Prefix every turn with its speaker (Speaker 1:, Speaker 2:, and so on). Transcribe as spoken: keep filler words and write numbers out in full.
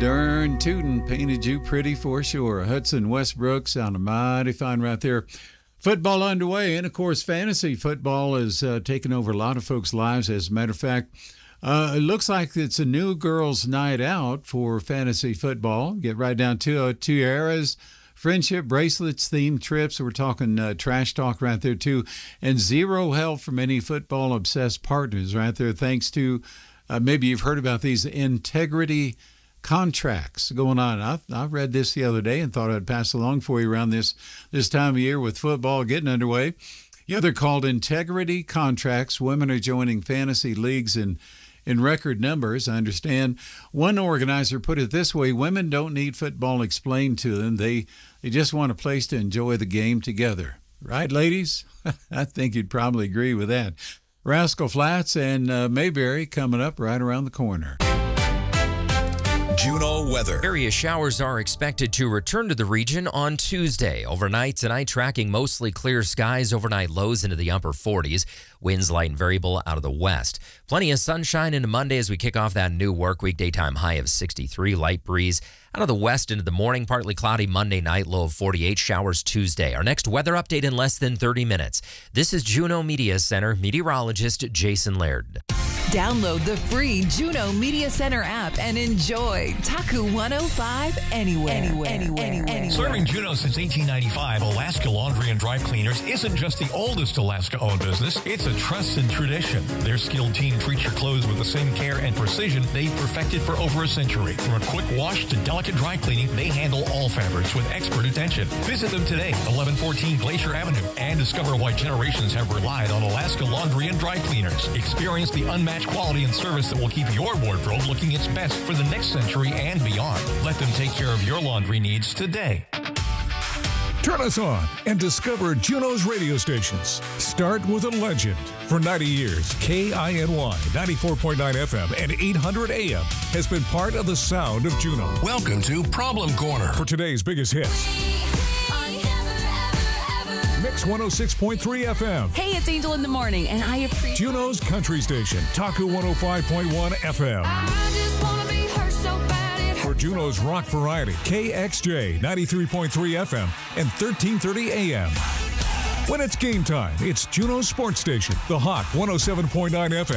Speaker 1: Darn tootin' painted you pretty for sure. Hudson Westbrook sounded mighty fine right there. Football underway, and of course, fantasy football is uh, taking over a lot of folks' lives. As a matter of fact, uh, it looks like it's a new girls' night out for fantasy football. Get right down to uh, two eras. Friendship bracelets, themed trips. We're talking uh, trash talk right there, too. And zero help from any football-obsessed partners right there, thanks to, uh, maybe you've heard about these integrity contracts going on. I, I read this the other day and thought I'd pass along for you around this, this time of year with football getting underway. Yeah, they're called integrity contracts. Women are joining fantasy leagues in in record numbers. I understand one organizer put it this way: women don't need football explained to them. They they just want a place to enjoy the game together. Right, ladies? I think you'd probably agree with that. Rascal Flatts and uh, Mayberry coming up right around the corner.
Speaker 2: Juneau weather.
Speaker 3: Area showers are expected to return to the region on Tuesday. Overnight tonight, tracking mostly clear skies. Overnight lows into the upper forties. Winds light and variable out of the west. Plenty of sunshine into Monday as we kick off that new work week. Daytime high of sixty-three. Light breeze out of the west into the morning. Partly cloudy Monday night. Low of forty-eight. Showers Tuesday. Our next weather update in less than thirty minutes. This is Juneau Media Center meteorologist Jason Laird.
Speaker 4: Download the free Juneau Media Center app and enjoy Taku one oh five anywhere, anywhere, anywhere, anywhere. anywhere.
Speaker 5: Serving Juneau since eighteen ninety-five, Alaska Laundry and Dry Cleaners isn't just the oldest Alaska-owned business, it's a trusted tradition. Their skilled team treats your clothes with the same care and precision they've perfected for over a century. From a quick wash to delicate dry cleaning, they handle all fabrics with expert attention. Visit them today, eleven fourteen Glacier Avenue, and discover why generations have relied on Alaska Laundry and Dry Cleaners. Experience the unmatched quality and service that will keep your wardrobe looking its best for the next century and beyond. Let them take care of your laundry needs today.
Speaker 6: Turn us on and discover Juneau's radio stations. Start with a legend. For ninety years, K I N Y ninety-four point nine F M and eight hundred A M has been part of the sound of Juneau.
Speaker 2: Welcome to Problem Corner.
Speaker 6: For today's biggest hits, Mix one oh six point three F M.
Speaker 7: Hey, it's Angel in the Morning, and I appreciate
Speaker 6: Juneau's country station, Taku one oh five point one F M.
Speaker 7: I just wanna be hurt so bad it
Speaker 6: For Juneau's rock variety, K X J ninety-three point three F M and thirteen thirty A M. When it's game time, it's Juneau's sports station, the Hawk one oh seven point nine F M.